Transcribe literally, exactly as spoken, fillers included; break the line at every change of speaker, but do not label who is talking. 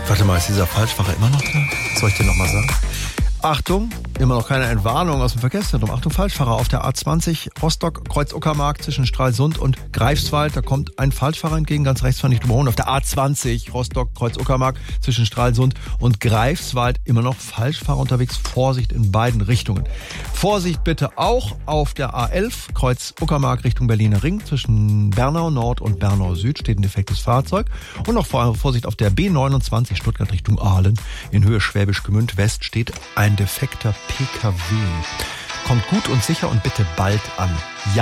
Warte mal, ist dieser Falschfahrer immer noch da? Soll ich dir nochmal sagen? Achtung, immer noch keine Entwarnung aus dem Verkehrszentrum. Achtung, Falschfahrer auf der A zwanzig Rostock, Kreuz Uckermark zwischen Stralsund und Greifswald. Da kommt ein Falschfahrer entgegen, ganz rechts fahren, nicht überholen. Auf der A zwanzig Rostock, Kreuz Uckermark zwischen Stralsund und Greifswald immer noch Falschfahrer unterwegs. Vorsicht in beiden Richtungen. Vorsicht bitte auch auf der A elf Kreuz Uckermark Richtung Berliner Ring. Zwischen Bernau Nord und Bernau Süd steht ein defektes Fahrzeug. Und noch Vorsicht auf der B neunundzwanzig Stuttgart Richtung Aalen. In Höhe Schwäbisch Gmünd West steht ein defekter P K W. Kommt gut und sicher und bitte bald an. Ja.